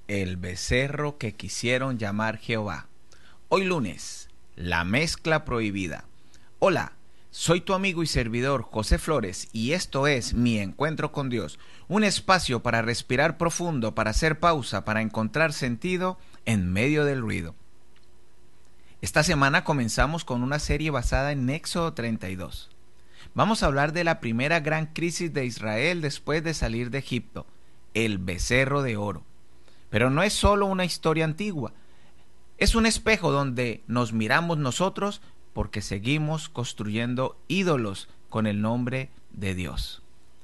El becerro que quisieron llamar Jehová. Hoy lunes, la mezcla prohibida. Hola, soy tu amigo y servidor José Flores y esto es Mi Encuentro con Dios, un espacio para respirar profundo, para hacer pausa, para encontrar sentido en medio del ruido. Esta semana comenzamos con una serie basada en Éxodo 32. Vamos a hablar de la primera gran crisis de Israel después de salir de Egipto, el becerro de oro. Pero no es solo una historia antigua, es un espejo donde nos miramos nosotros porque seguimos construyendo ídolos con el nombre de Dios.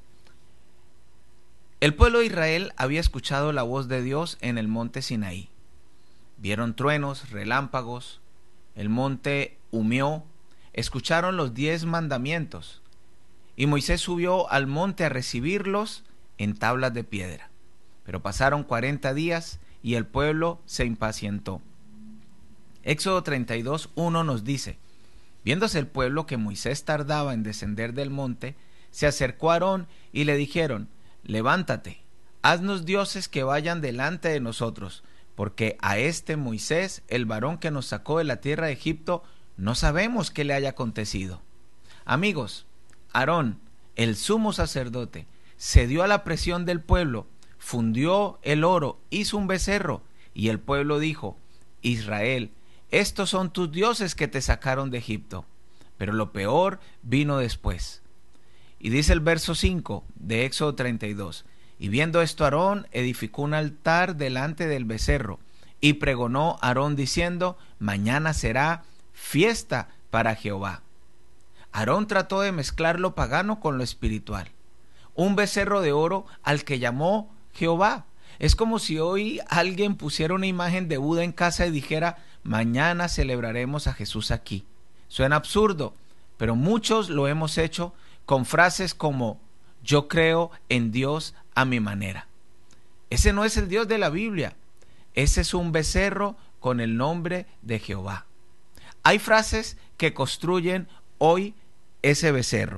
El pueblo de Israel había escuchado la voz de Dios en el monte Sinaí. Vieron truenos, relámpagos, el monte humeó, escucharon los 10 mandamientos y Moisés subió al monte a recibirlos en tablas de piedra. Pero pasaron 40 días y el pueblo se impacientó. Éxodo 32:1 nos dice: viéndose el pueblo que Moisés tardaba en descender del monte, se acercó a Aarón y le dijeron: levántate, haznos dioses que vayan delante de nosotros, porque a este Moisés, el varón que nos sacó de la tierra de Egipto, no sabemos qué le haya acontecido. Amigos, Aarón, el sumo sacerdote, cedió a la presión del pueblo, fundió el oro, hizo un becerro, y el pueblo dijo: Israel, estos son tus dioses que te sacaron de Egipto. Pero lo peor vino después. Y dice el verso 5 de Éxodo 32: y viendo esto Aarón edificó un altar delante del becerro, y pregonó Aarón diciendo: mañana será fiesta para Jehová. Aarón trató de mezclar lo pagano con lo espiritual. Un becerro de oro al que llamó Jehová. Es como si hoy alguien pusiera una imagen de Buda en casa y dijera: mañana celebraremos a Jesús aquí. Suena absurdo, pero muchos lo hemos hecho con frases como: yo creo en Dios a mi manera. Ese no es el Dios de la Biblia. Ese es un becerro con el nombre de Jehová. Hay frases que construyen hoy ese becerro.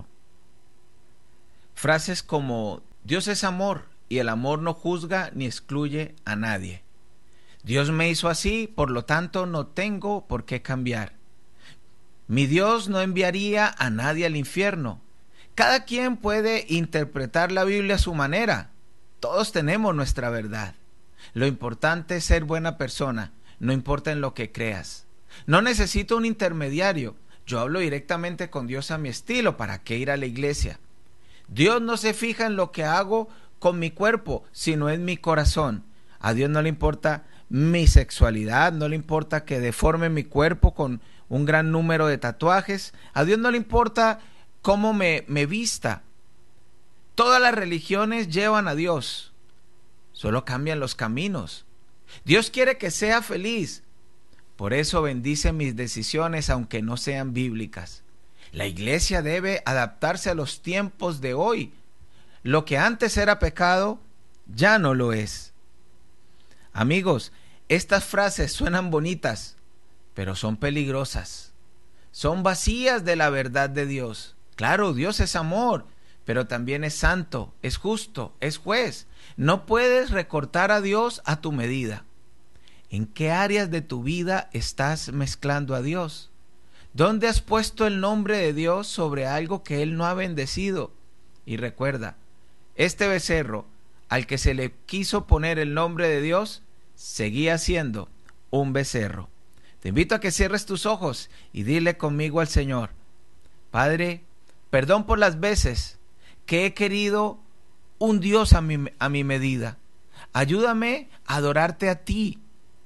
Frases como: Dios es amor y el amor no juzga ni excluye a nadie. Dios me hizo así, por lo tanto no tengo por qué cambiar. Mi Dios no enviaría a nadie al infierno. Cada quien puede interpretar la Biblia a su manera. Todos tenemos nuestra verdad. Lo importante es ser buena persona, no importa en lo que creas. No necesito un intermediario. Yo hablo directamente con Dios a mi estilo. ¿Para qué ir a la iglesia? Dios no se fija en lo que hago con mi cuerpo, sino en mi corazón. A Dios no le importa mi sexualidad, no le importa que deforme mi cuerpo con un gran número de tatuajes. A Dios no le importa cómo me vista. Todas las religiones llevan a Dios, solo cambian los caminos. Dios quiere que sea feliz. Por eso bendice mis decisiones aunque no sean bíblicas. La iglesia debe adaptarse a los tiempos de hoy. Lo que antes era pecado, ya no lo es. Amigos, estas frases suenan bonitas, pero son peligrosas. Son vacías de la verdad de Dios. Claro, Dios es amor, pero también es santo, es justo, es juez. No puedes recortar a Dios a tu medida. ¿En qué áreas de tu vida estás mezclando a Dios? ¿Dónde has puesto el nombre de Dios sobre algo que Él no ha bendecido? Y recuerda, este becerro, al que se le quiso poner el nombre de Dios, seguía siendo un becerro. Te invito a que cierres tus ojos y dile conmigo al Señor: Padre, perdón por las veces que he querido un Dios a mi medida. Ayúdame a adorarte a ti.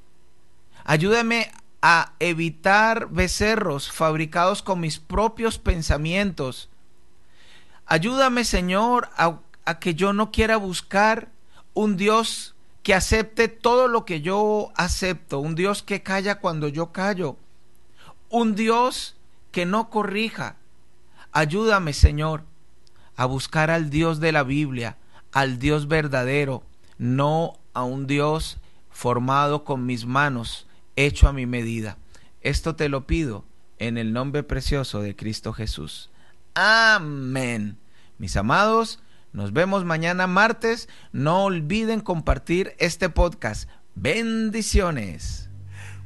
Ayúdame a evitar becerros fabricados con mis propios pensamientos. Ayúdame, Señor, a que yo no quiera buscar un Dios que acepte todo lo que yo acepto, un Dios que calla cuando yo callo, un Dios que no corrija. Ayúdame, Señor, a buscar al Dios de la Biblia, al Dios verdadero, no a un Dios formado con mis manos, hecho a mi medida. Esto te lo pido en el nombre precioso de Cristo Jesús. Amén. Mis amados, nos vemos mañana martes. No olviden compartir este podcast. Bendiciones.